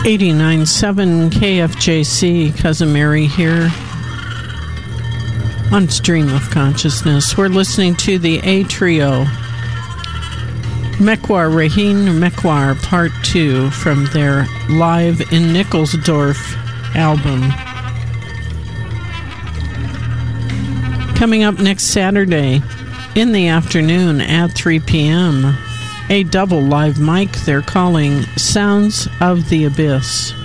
89.7 KFJC, Cousin Mary here on Stream of Consciousness. We're listening to the A Trio, Mekwar Raheen Mekwar Part 2 from their Live in Nickelsdorf album. Coming up next Saturday in the afternoon at 3 p.m., a double live mic they're calling Sounds of the Abyss.